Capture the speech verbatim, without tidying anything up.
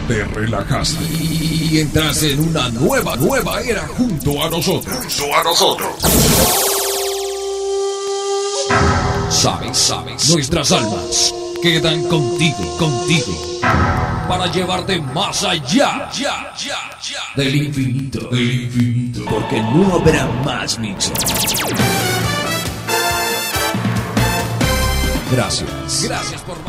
te relajaste y entraste en una nueva, nueva era junto a nosotros. Junto a nosotros. Sabes, sabes, nuestras almas quedan contigo, contigo, para llevarte más allá, ya, ya, ya, del infinito, del infinito, porque no habrá más mixo. Gracias, gracias por